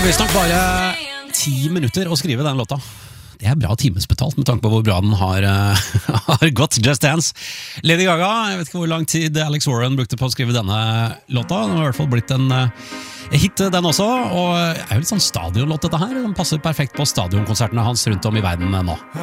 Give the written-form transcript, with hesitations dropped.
Visst nok bare 10 minutter å skrive den låta. Det er bra timesbetalt med tanke på hvor bra den har, har gått. Just Dance. Lady Gaga, jeg vet ikke hvor lang tid Alex Warren brukte på å skrive denne låta. Den har i hvert fall blitt en hit den også, og er jo litt sånn stadionlåt dette her. Den passer perfekt på stadionkonsertene hans rundt om i verden nå.